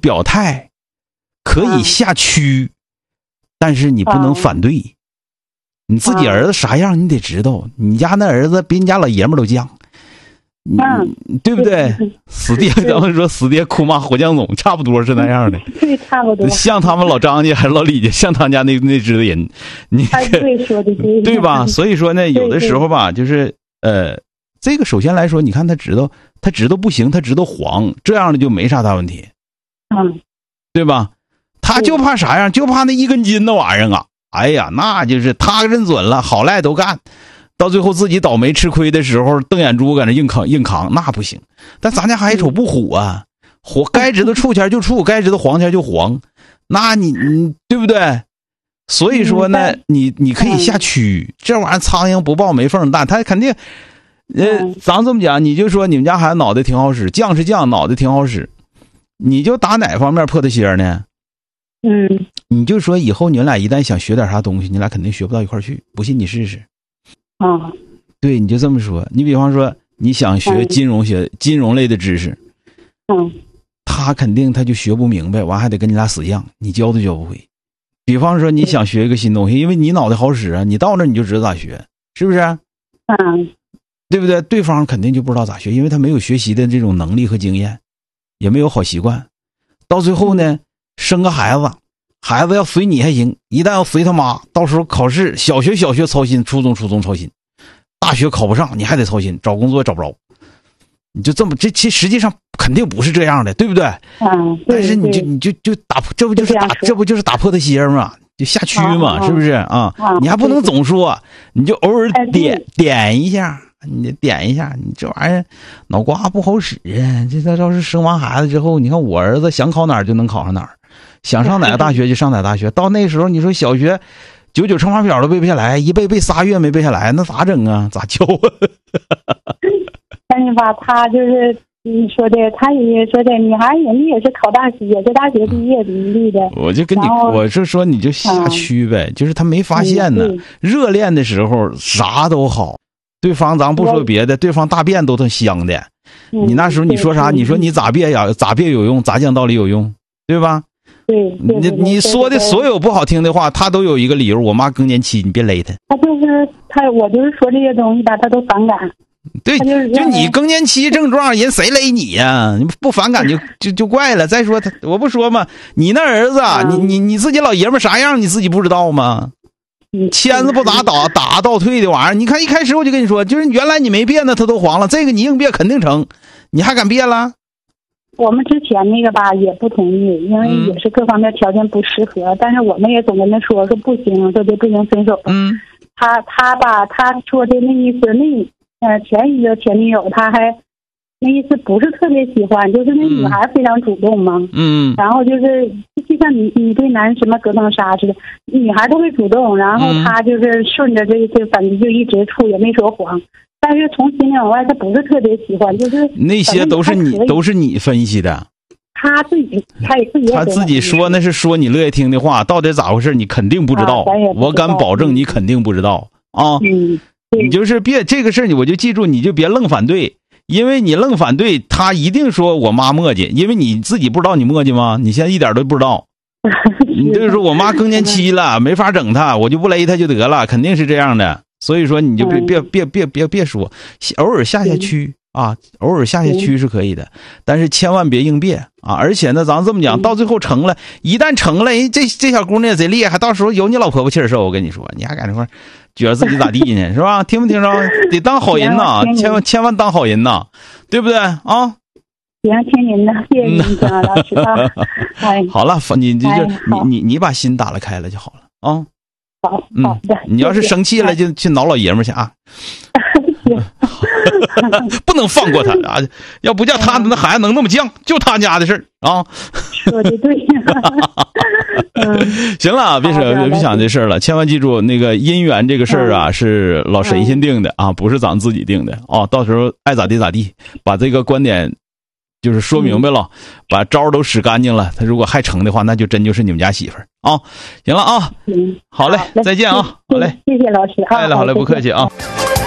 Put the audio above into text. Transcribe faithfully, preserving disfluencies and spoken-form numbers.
表态，可以下驱，但是你不能反对。你自己儿子啥样你得知道，你家那儿子比你家老爷们都犟， 嗯， 对不对？死爹，咱们说死爹哭骂火将总，差不多是那样的。 对，差不多。 像他们老张家还是老李家，像他家那那支的人，你对说的对， 对吧？所以说呢，有的时候吧，就是呃，这个首先来说，你看他知道，他知道不行，他知道黄，这样的就没啥大问题， 嗯， 对吧？他就怕啥样？就怕那一根筋那玩意儿啊！哎呀，那就是他认准了，好赖都干。到最后自己倒霉吃亏的时候，瞪眼珠搁那硬扛硬扛，那不行。但咱家孩子瞅不虎啊，虎该知道处钱就处，该知道黄钱就黄，那你你对不对？所以说呢，你你可以下驱，这玩意儿苍蝇不抱没缝蛋，他肯定，呃，咱这么讲，你就说你们家孩子脑袋挺好使，犟是犟，脑袋挺好使，你就打哪方面破他心呢？ 嗯， 你就说以后你们俩一旦想学点啥东西，你俩肯定学不到一块去，不信你试试。 啊， 对，你就这么说。你比方说，你想学金融学、嗯、金融类的知识， 嗯， 他肯定他就学不明白，完还得跟你俩死犟，你教都教不会。比方说，你想学一个新东西，因为你脑袋好使啊，你到那你就知道咋学，是不是？ 嗯， 对不对？对方肯定就不知道咋学，因为他没有学习的这种能力和经验，也没有好习惯。到最后呢，生个孩子。孩子要随你还行，一旦要随他妈，到时候考试，小学小学操心，初中初中操心，大学考不上你还得操心，找工作也找不着，你就这么这其实际上肯定不是这样的，对不对？ 嗯， 但是你就你就就打这不就是打这不就是打破他心嘛，就下驱嘛，啊、是不是啊？啊你还不能总说，你就偶尔点、哎、点一下，你点一下，你这玩意儿脑瓜不好使啊！这他要是生完孩子之后，你看我儿子想考哪儿就能考上哪儿。想上哪个大学就上哪个大学，到那时候你说小学九九乘法表都背不下来，一背背仨月没背下来，那咋整啊？咋教啊？ 但是吧，他就是你说的，他也说的，女孩人家也是考大学，也是大学毕业的的。 我就跟你，我是说你就下驱呗，嗯、就是他没发现呢。热恋的时候啥都好，对方咱不说别的，对方大便都挺香的。 嗯、 你那时候你说啥？你说你咋别呀？咋别有用？咋讲道理有用？对吧？ 对， 你你说的所有不好听的话，他都有一个理由。我妈更年期，你别勒他。 他就是他，我就是说这些东西吧，他都反感。 对，就你更年期症状，人谁勒你呀、啊？你不反感就就就怪了。再说他，我不说嘛，你那儿子，啊、你你你自己老爷们啥样，你自己不知道吗？签子不咋打打倒退的玩意儿，你看一开始我就跟你说，就是原来你没变呢，他都黄了，这个你硬变肯定成，你还敢变了？ 我们之前那个吧也不同意，因为也是各方面条件不适合，嗯、但是我们也总跟他说说不行，说就不行分手。 嗯， 他他吧他说的那意思，那呃前一个前女友他还那意思不是特别喜欢，就是那女孩非常主动嘛。 嗯， 然后就是就像你你对男什么隔层纱似的，女孩都会主动，然后他就是顺着这这反正就一直处，也没说谎。但是从心里往外，他不是特别喜欢，就是那些都是你都是你分析的， 他自己他也自己他自己说那是说你乐意听的话，到底咋回事？你肯定不知道， 啊、知道我敢保证你肯定不知道啊！ 嗯， 你就是别这个事儿，你我就记住，你就别愣反对，因为你愣反对，他一定说我妈磨叽，因为你自己不知道你磨叽吗？你现在一点都不知道。你就是说我妈更年期了，没法整她，我就不勒她就得了，肯定是这样的。所以说你就别别别别别别说，偶尔下下驱啊，偶尔下下驱是可以的，但是千万别硬变啊！而且呢，咱这么讲，到最后成了，一旦成了，人这这小姑娘贼厉害，到时候有你老婆婆气儿受，我跟你说，你还搁那块觉得自己咋地呢，是吧？听没听着？得当好人呐，千万千万当好人呐，对不对啊？ 行，听您的，谢谢您啊，老师啊。哎， 好了，你你就你你你把心打了开了就好了啊。 好，好的。 你要是生气了，就去挠老爷们去啊！不能放过他啊！要不叫他那孩子能那么犟，就他家的事儿啊！ 说的对。 行了，别说别想这事儿了，千万记住，那个姻缘这个事儿啊，是老神仙定的啊，不是咱自己定的啊。到时候爱咋地咋地，把这个观点就是说明白了，把招都使干净了。他如果还成的话，那就真就是你们家媳妇儿啊。行了啊， 嗯， 好嘞，再见啊，好嘞， 谢谢老师啊， 哎了，好嘞，不客气啊。